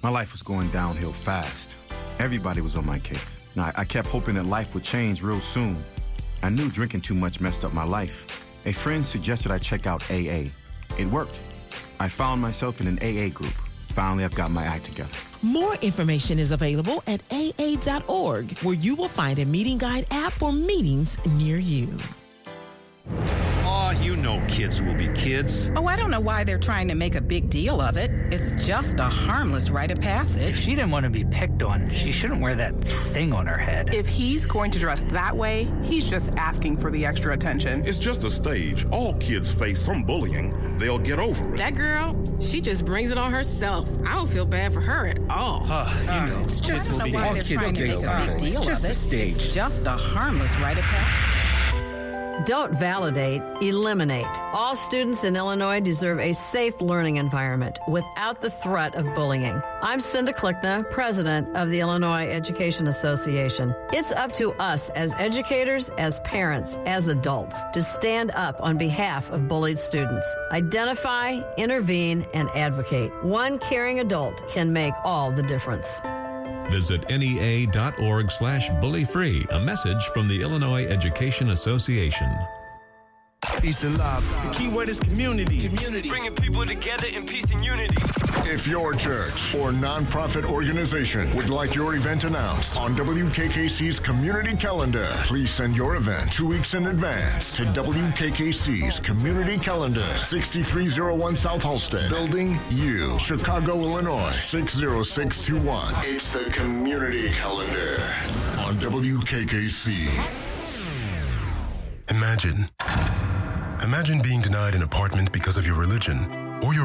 My life was going downhill fast. Everybody was on my case. Now, I kept hoping that life would change real soon. I knew drinking too much messed up my life. A friend suggested I check out AA. It worked. I found myself in an AA group. Finally, I've got my act together. More information is available at aa.org, where you will find a meeting guide app for meetings near you. Oh, you know kids will be kids. Oh, I don't know why they're trying to make a big deal of it. It's just a harmless rite of passage. If she didn't want to be picked on, she shouldn't wear that thing on her head. If he's going to dress that way, he's just asking for the extra attention. It's just a stage. All kids face some bullying. They'll get over it. That girl, she just brings it on herself. I don't feel bad for her at all. It's just I don't know why they're trying to make a big deal of it. It's just a harmless rite of passage. Don't validate, eliminate. All students in Illinois deserve a safe learning environment without the threat of bullying. I'm Cinda Klickna, president of the Illinois Education Association. It's up to us as educators, as parents, as adults to stand up on behalf of bullied students. Identify, intervene, and advocate. One caring adult can make all the difference. Visit NEA.org/bullyfree. A message from the Illinois Education Association. Peace and love. The key word is community. Bringing people together in peace and unity. If your church or nonprofit organization would like your event announced on WKKC's community calendar, please send your event 2 weeks in advance to WKKC's community calendar, 6301 South Halsted, Building U, Chicago, Illinois, 60621. It's the community calendar on WKKC. Imagine being denied an apartment because of your religion or your